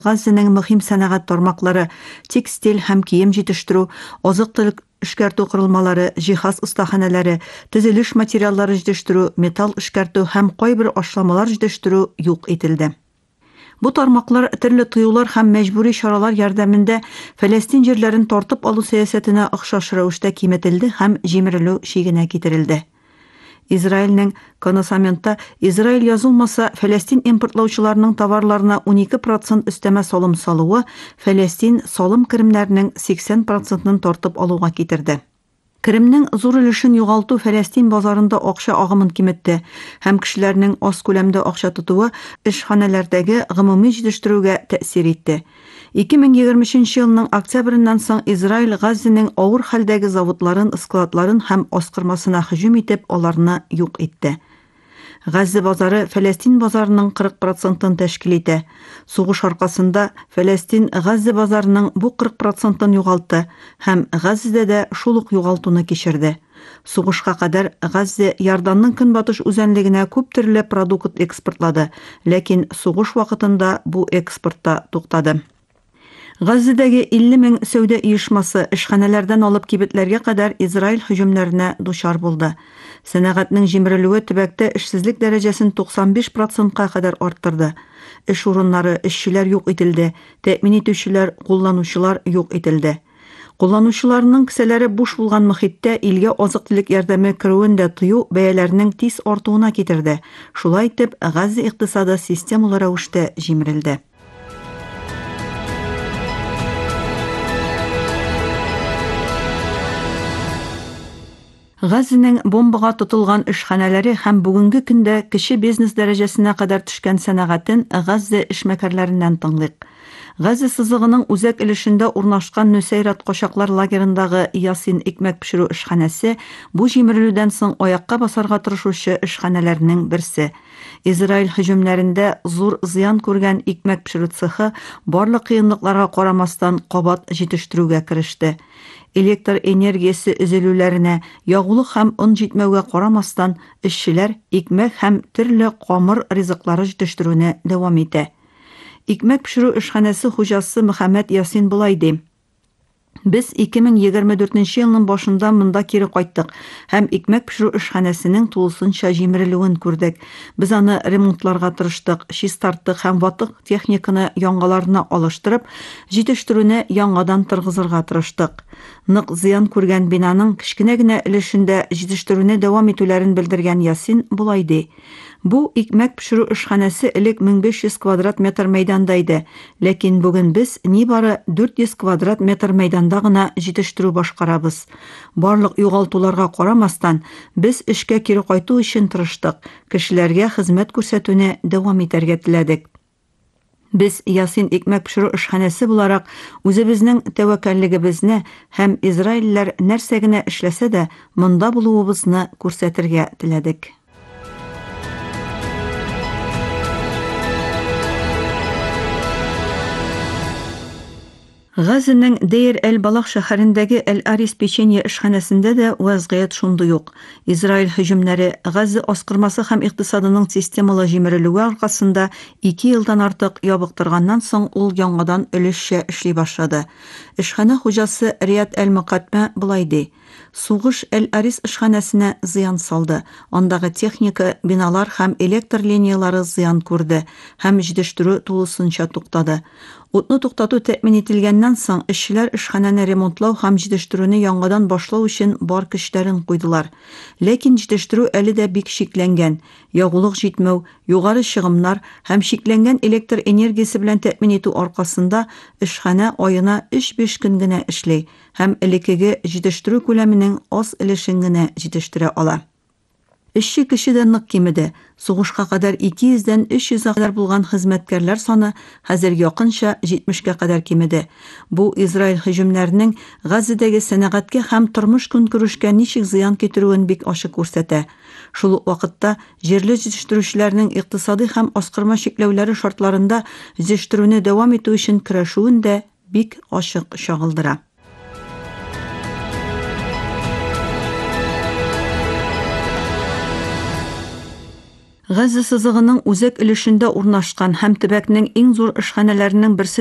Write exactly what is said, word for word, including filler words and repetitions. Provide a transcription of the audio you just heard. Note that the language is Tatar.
Газзаның мөһим сәнәгать тармаклары, текстиль һәм кием җитештерү, азык-төлек эшкәртү корылмалары, җиһаз остаханәләре, төзелеш материаллары җитештерү, металл эшкәртү һәм кайбер ашламалар җитештерү юк ителде. Бу тармаклар төрле тыюлар һәм мәҗбүри чаралар ярдәмендә Фәлестин җирләрен тартып алу сәясәтенә охшаш рәвештә киметелде һәм җимерелү шигенә китерелде. Израильнең коносаментта Израиль язылмаса Фәлестин импортлаучыларының товарларына ун ике процент өстәмә салым салуы Фәлестин салым керемнәренең сиксән процентын тартып алуга китерде. Керемнең зур өлешен югалту Фәлестин базарында акча агымын киметте һәм кешеләрнең аз күләмдә акча тотуы эшханәләрдәге гомуми җитештерүгә тәэсир итте. ике мең егерменче елның октябреннән соң Израиль Газзаның авыр хәлдәге заводларын, складларын һәм аскырмасына һөҗүм итеп, аларны юк итте. Газза базары Фәлестин базарының кырык процентын тәшкил итә. Сугыш аркасында Фәлестин Газза базарының бу кырык процентын югалтты һәм Газзада да шул ук югалтуны кичерде. Сугышка кадәр Газза Ярданның көнбатыш үзәнлегенә күп төрле продукт экспортлады, ләкин сугыш вакытында бу экспортта туктады. Газзадагы илле мең сәүдә оешмасы эшханәләрдән алып кибетләргә кадәр Израиль һөҗүмнәренә дучар булды. Сәнәгатьнең җимерелүе төбәктә эшсезлек дәрәҗәсен туксан биш процентка кадәр арттырды. Эш урыннары, эшчеләр юк ителде, тәэмин итүчеләр, кулланучылар юк ителде. Кулланучыларның кесәләре буш булган мөхиттә илгә азык-төлек ярдәме керүен дә тыю бәяләрнең тиз артуына китерде. Шулай итеп, Газза икътисады системалы рәвештә җимерелде. Газзаның бомбага тотылган эшханәләре һәм бүгенге көндә кече бизнес дәрәҗәсенә кадәр төшкән сәнәгатен Газза эшмәкәрләреннән тыңлыйк. Газза сызыгының үзәк өлешендә урнашкан Нусайрат качаклар лагерындагы Ясин икмәк пешерү эшханәсе бу җимерелүдән соң аякка басарга тырышучы эшханәләрнең берсе. Израиль һөҗүмнәрендә зур зыян күргән икмәк пешерү цехы барлык кыенлыкларга карамастан кабат җитештерүгә кереште. Электр энергиясе өзелүләренә, ягулык һәм он җитмәүгә карамастан, эшчеләр икмәк һәм төрле камыр ризыклары җитештерүне дәвам итә. Икмәк пешерү эшханәсе хуҗасы Мөхәммәд Ясин булай ди: Без ике мең егерме дүртенче елның башында монда кире кайттык һәм икмәк пешерү эшханәсенең тулысынча җимерелүен күрдек. Без аны ремонтларга тырыштык, чистарттык һәм ватык техниканы яңаларына алыштырып, җитештерүне яңадан тыргызырга тырыштык. Нык зыян күргән бинаның кечкенә генә өлешендә җитештерүне дәвам итүләрен белдергән Ясин булай ди: Бу икмәк пешерү эшханәсе элек мең биш йөз квадрат метр мәйданда иде, ләкин бүген без нибары дүрт йөз квадрат метр мәйданда гына җитештерү башкарабыз. Барлык югалтуларга карамастан, без эшкә кире кайту өчен тырыштык, кешеләргә хезмәт күрсәтүне дәвам итәргә теләдек. Без Ясин икмәк пешерү эшханәсе буларак үзебезнең тәвәккәллегебезне һәм израильләр нәрсә генә эшләсә дә монда булуыбызны күрсәтергә теләдек. Газзаның Дейр әл-Балах шәһәрендәге Әл-Арис печенье эшханәсендә дә вазгыять шундый ук. Израиль һөҗүмнәре Газза аскырмасы һәм икътисадының системалы җимерелүе аркасында ике елдан артык ябыктырганнан соң ул яңадан өлешчә эшли башлады. Эшханә хуҗасы Рият әл-Мөкатмә булай ди: Сугыш Әл-Арис эшханәсенә зыян салды. Андагы техника, биналар һәм электр линиялары зыян күрде һәм җитештерү тулысынча туктады. Утны туктату тәэмин ителгәннән соң эшчеләр эшханәне ремонтлау һәм җитештерүне яңадан башлау өчен бар көчләрен куйдылар. Ләкин җитештерү әле дә бик шикләнгән. Ягулык җитмәү, югары чыгымнар һәм шикләнгән электр энергиясе белән тәэмин итү аркасында эшханә аена өч-биш көн генә эшли һәм элеккеге җитештерү күләменең аз өлешен генә җитештерә ала. Эшче кеше дә нык кимеде. Сугышка кадәр ике йөздән өч йөзгә кадәр булган хезмәткәрләр саны хәзер якынча җитмешкә кадәр кимеде. Бу Израиль һөҗүмнәренең Газзадагы сәнәгатькә һәм тормыш-көнкүрешкә ничек зыян китерүен бик ачык күрсәтә. Шул ук вакытта җирле җитештерүчеләрнең икътисади һәм аскырма чикләүләре шартларында җитештерүне дәвам итү өчен көрәшүен дә бик ачык чагылдыра. Газа сызыгының үзәк өлешендә урнашкан һәм төбәкнең иң зур эшханәләренең берсе